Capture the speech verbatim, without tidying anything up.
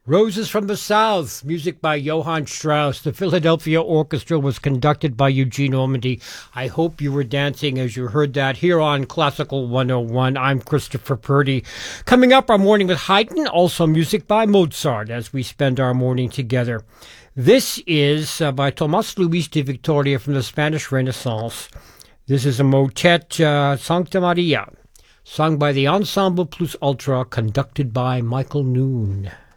Roses from the South, music by Johann Strauss. The Philadelphia Orchestra was conducted by Eugene Ormandy. I hope you were dancing as you heard that here on Classical one oh one. I'm Christopher Purdy. Coming up, our morning with Haydn, also music by Mozart as we spend our morning together. This is uh, by Tomás Luis de Victoria from the Spanish Renaissance. This is a motet, uh, Sancta Maria, sung by the Ensemble Plus Ultra, conducted by Michael Noon.